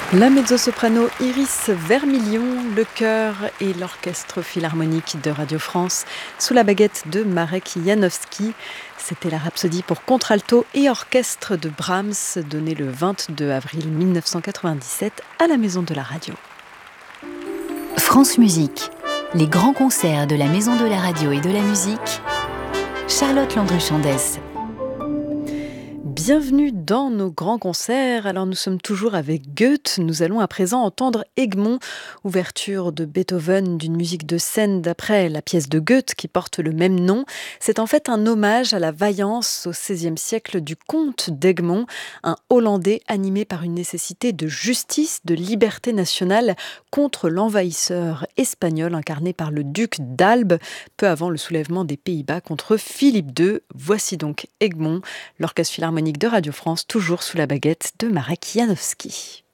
La mezzo-soprano Iris Vermilion, le chœur et l'orchestre philharmonique de Radio France sous la baguette de Marek Janowski. C'était la rhapsodie pour contralto et orchestre de Brahms, donnée le 22 avril 1997 à la Maison de la Radio. France Musique, les grands concerts de la Maison de la Radio et de la musique. Charlotte Landru-Chandès. Bienvenue dans nos grands concerts. Alors nous sommes toujours avec Goethe. Nous allons à présent entendre Egmont, ouverture de Beethoven d'une musique de scène d'après la pièce de Goethe qui porte le même nom. C'est en fait un hommage à la vaillance au XVIe siècle du comte d'Egmont, un Hollandais animé par une nécessité de justice, de liberté nationale contre l'envahisseur espagnol incarné par le duc d'Albe, peu avant le soulèvement des Pays-Bas contre Philippe II. Voici donc Egmont, l'orchestre philharmonique de Radio France, toujours sous la baguette de Marek Janowski.